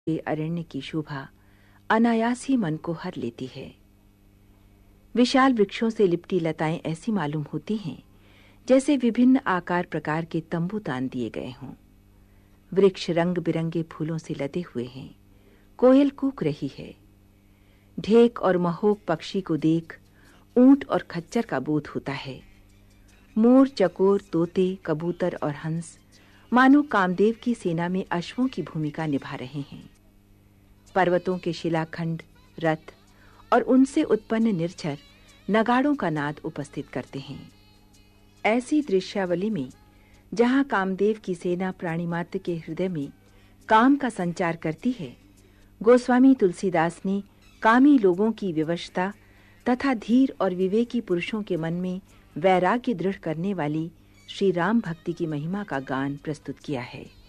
के अरण्य की शोभा अनायास ही मन को हर लेती है। विशाल वृक्षों से लिपटी लताएं ऐसी मालूम होती हैं जैसे विभिन्न आकार प्रकार के तंबू तान दिए गए हों। वृक्ष रंग बिरंगे फूलों से लदे हुए हैं। कोयल कूक रही है। ढेक और महोक पक्षी को देख ऊंट और खच्चर का बोध होता है। मोर, चकोर, तोते, कबूतर और हंस मानो कामदेव की सेना में अश्वों की भूमिका निभा रहे हैं। पर्वतों के शिलाखंड, रथ और उनसे उत्पन्न निर्झर नगाड़ों का नाद उपस्थित करते हैं। ऐसी दृश्यावली में जहां कामदेव की सेना प्राणिमात्र के हृदय में काम का संचार करती है, गोस्वामी तुलसीदास ने कामी लोगों की विवशता तथा धीर और विवेकी पुरुषों के मन में वैराग्य दृढ़ करने वाली श्री राम भक्ति की महिमा का गान प्रस्तुत किया है।